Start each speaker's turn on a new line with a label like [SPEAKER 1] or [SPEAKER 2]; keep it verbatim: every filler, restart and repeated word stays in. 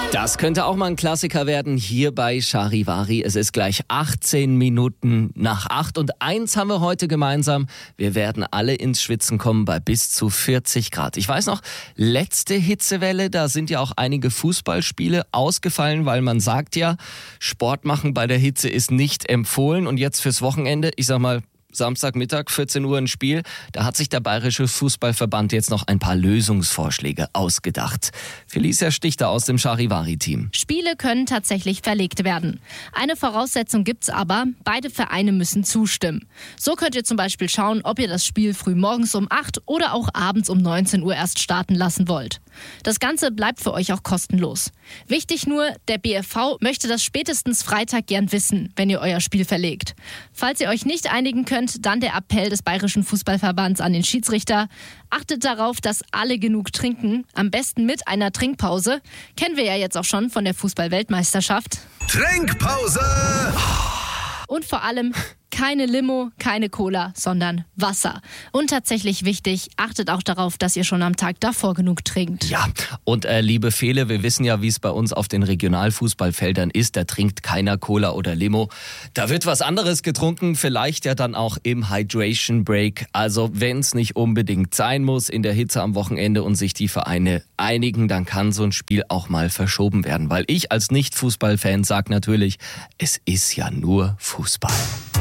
[SPEAKER 1] Das könnte auch mal ein Klassiker werden hier bei Charivari. Es ist gleich achtzehn Minuten nach acht und eins haben wir heute gemeinsam. Wir werden alle ins Schwitzen kommen bei bis zu vierzig Grad. Ich weiß noch, letzte Hitzewelle, da sind ja auch einige Fußballspiele ausgefallen, weil man sagt ja, Sport machen bei der Hitze ist nicht empfohlen. Und jetzt fürs Wochenende, ich sag mal, Samstagmittag, vierzehn Uhr ein Spiel. Da hat sich der Bayerische Fußballverband jetzt noch ein paar Lösungsvorschläge ausgedacht. Felicia Stichter aus dem Charivari-Team.
[SPEAKER 2] Spiele können tatsächlich verlegt werden. Eine Voraussetzung gibt's aber, beide Vereine müssen zustimmen. So könnt ihr zum Beispiel schauen, ob ihr das Spiel früh morgens um acht oder auch abends um neunzehn Uhr erst starten lassen wollt. Das Ganze bleibt für euch auch kostenlos. Wichtig nur, der B F V möchte das spätestens Freitag gern wissen, wenn ihr euer Spiel verlegt. Falls ihr euch nicht einigen könnt, dann der Appell des Bayerischen Fußballverbands an den Schiedsrichter. Achtet darauf, dass alle genug trinken, am besten mit einer Trinkpause. Kennen wir ja jetzt auch schon von der Fußball-Weltmeisterschaft.
[SPEAKER 3] Trinkpause!
[SPEAKER 2] Und vor allem keine Limo, keine Cola, sondern Wasser. Und tatsächlich wichtig, achtet auch darauf, dass ihr schon am Tag davor genug trinkt.
[SPEAKER 1] Ja, und äh, liebe Fele, wir wissen ja, wie es bei uns auf den Regionalfußballfeldern ist. Da trinkt keiner Cola oder Limo. Da wird was anderes getrunken, vielleicht ja dann auch im Hydration Break. Also wenn es nicht unbedingt sein muss in der Hitze am Wochenende und sich die Vereine einigen, dann kann so ein Spiel auch mal verschoben werden. Weil ich als Nicht-Fußballfan sage natürlich, es ist ja nur Fußball.